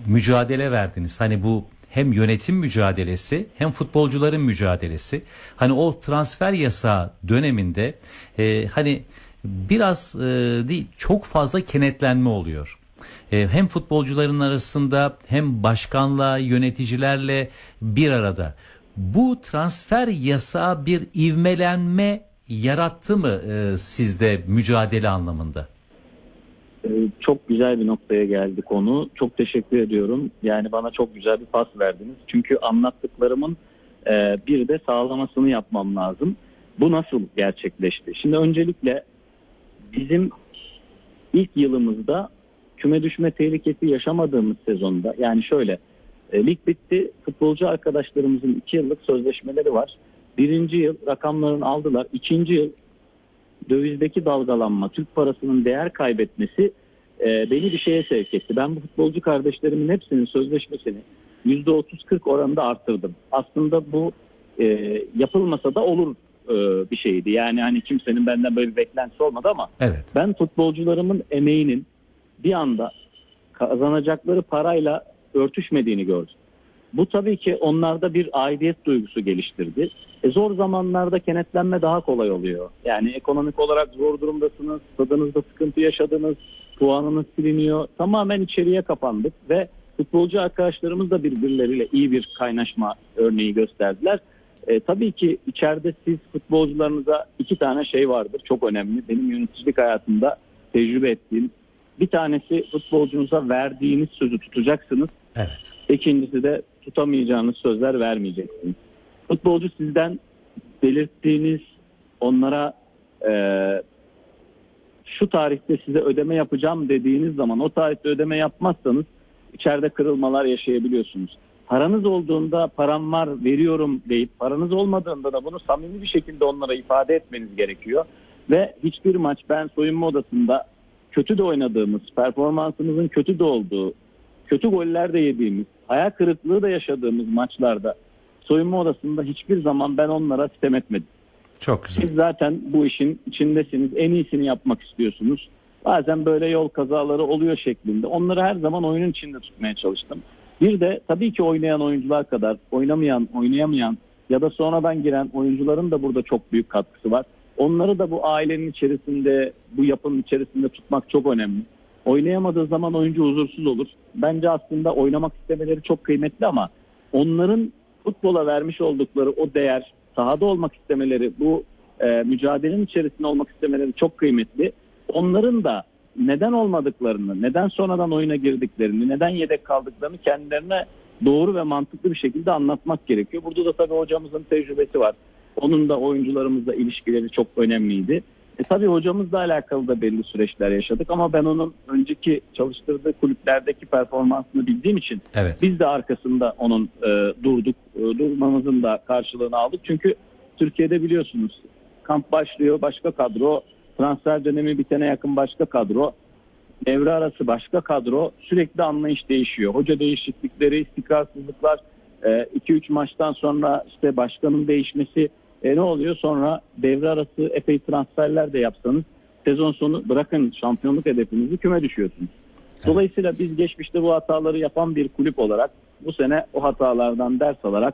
mücadele verdiniz. Hani bu hem yönetim mücadelesi hem futbolcuların mücadelesi. Hani o transfer yasağı döneminde hani biraz değil çok fazla kenetlenme oluyor. Hem futbolcuların arasında hem başkanla yöneticilerle bir arada. Bu transfer yasağı bir ivmelenme yarattı mı sizde mücadele anlamında? Çok güzel bir noktaya geldi konu. Çok teşekkür ediyorum. Yani bana çok güzel bir pas verdiniz. Çünkü anlattıklarımın bir de sağlamasını yapmam lazım. Bu nasıl gerçekleşti? Şimdi öncelikle bizim ilk yılımızda küme düşme tehlikesi yaşamadığımız sezonda, yani şöyle, lig bitti. Futbolcu arkadaşlarımızın 2 yıllık sözleşmeleri var. Birinci yıl rakamlarını aldılar. İkinci yıl dövizdeki dalgalanma, Türk parasının değer kaybetmesi beni bir şeye sevk etti. Ben bu futbolcu kardeşlerimin hepsinin sözleşmesini %30-40 oranında arttırdım. Aslında bu yapılmasa da olur bir şeydi. Yani hani kimsenin benden böyle bir beklentisi olmadı ama evet, ben futbolcularımın emeğinin bir anda kazanacakları parayla örtüşmediğini gördüm. Bu tabii ki onlarda bir aidiyet duygusu geliştirdi. Zor zamanlarda kenetlenme daha kolay oluyor. Yani ekonomik olarak zor durumdasınız, stadınızda sıkıntı yaşadınız, puanınız siliniyor. Tamamen içeriye kapandık ve futbolcu arkadaşlarımız da birbirleriyle iyi bir kaynaşma örneği gösterdiler. Tabii ki içeride siz futbolcularınıza 2 tane şey vardır, çok önemli. Benim yöneticilik hayatımda tecrübe ettiğim. Bir tanesi, futbolcunuza verdiğiniz sözü tutacaksınız. evet. İkincisi de tutamayacağınız sözler vermeyeceksiniz. Futbolcu sizden belirttiğiniz, onlara şu tarihte size ödeme yapacağım dediğiniz zaman o tarihte ödeme yapmazsanız içeride kırılmalar yaşayabiliyorsunuz. Paranız olduğunda param var veriyorum deyip paranız olmadığında da bunu samimi bir şekilde onlara ifade etmeniz gerekiyor. Ve hiçbir maç, ben soyunma odasında kötü de oynadığımız, performansımızın kötü de olduğu, kötü goller de yediğimiz, hayal kırıklığı da yaşadığımız maçlarda soyunma odasında hiçbir zaman ben onlara sitem etmedim. Çok güzel. Siz zaten bu işin içindesiniz, en iyisini yapmak istiyorsunuz. Bazen böyle yol kazaları oluyor şeklinde. Onları her zaman oyunun içinde tutmaya çalıştım. Bir de tabii ki oynayan oyuncular kadar oynayamayan ya da sonradan giren oyuncuların da burada çok büyük katkısı var. Onları da bu ailenin içerisinde, bu yapının içerisinde tutmak çok önemli. Oynayamadığı zaman oyuncu huzursuz olur. Bence aslında oynamak istemeleri çok kıymetli ama onların futbola vermiş oldukları o değer, sahada olmak istemeleri, bu mücadelenin içerisinde olmak istemeleri çok kıymetli. Onların da neden olmadıklarını, neden sonradan oyuna girdiklerini, neden yedek kaldıklarını kendilerine doğru ve mantıklı bir şekilde anlatmak gerekiyor. Burada da tabii hocamızın tecrübesi var. Onun da oyuncularımızla ilişkileri çok önemliydi. Tabii hocamızla alakalı da belli süreçler yaşadık ama ben onun önceki çalıştırdığı kulüplerdeki performansını bildiğim için evet, biz de arkasında onun durduk. Durmamızın da karşılığını aldık. Çünkü Türkiye'de biliyorsunuz kamp başlıyor, başka kadro, transfer dönemi bitene yakın başka kadro, devre arası başka kadro, sürekli anlayış değişiyor. Hoca değişiklikleri, istikrarsızlıklar, 2-3 maçtan sonra işte başkanın değişmesi, ne oluyor? Sonra devre arası epey transferler de yapsanız sezon sonu bırakın şampiyonluk hedefinizi, küme düşüyorsunuz. Dolayısıyla biz geçmişte bu hataları yapan bir kulüp olarak bu sene o hatalardan ders alarak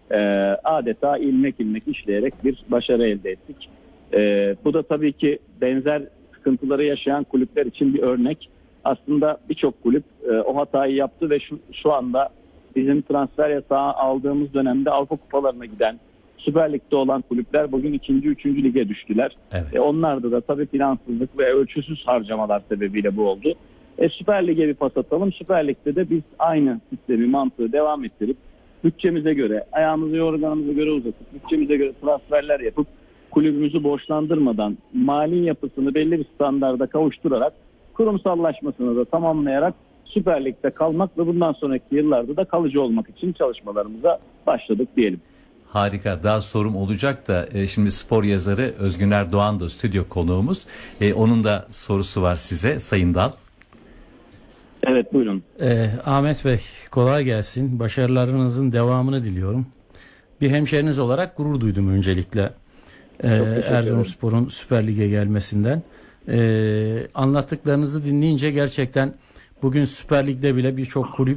adeta ilmek ilmek işleyerek bir başarı elde ettik. Bu da tabii ki benzer sıkıntıları yaşayan kulüpler için bir örnek. Aslında birçok kulüp o hatayı yaptı ve şu anda bizim transfer yasağı aldığımız dönemde Avrupa kupalarına giden, Süper Lig'de olan kulüpler bugün 2. 3. lige düştüler. Evet. Onlarda da tabii plansızlık ve ölçüsüz harcamalar sebebiyle bu oldu. Süper Lig'e bir pas atalım. Süper Lig'de de biz aynı sistemi, mantığı devam ettirip bütçemize göre, ayağımızı yorganımıza göre uzatıp, bütçemize göre transferler yapıp kulübümüzü borçlandırmadan mali yapısını belli bir standarda kavuşturarak kurumsallaşmasını da tamamlayarak Süper Lig'de kalmak ve bundan sonraki yıllarda da kalıcı olmak için çalışmalarımıza başladık diyelim. Harika. Daha sorum olacak da şimdi spor yazarı Özgüner Doğan da stüdyo konuğumuz. Onun da sorusu var size Sayın Dal. Evet, buyurun. Ahmet Bey, kolay gelsin. Başarılarınızın devamını diliyorum. Bir hemşeriniz olarak gurur duydum öncelikle. Erzurumspor'un Süper Lig'e gelmesinden. Anlattıklarınızı dinleyince gerçekten bugün Süper Lig'de bile birçok kulüp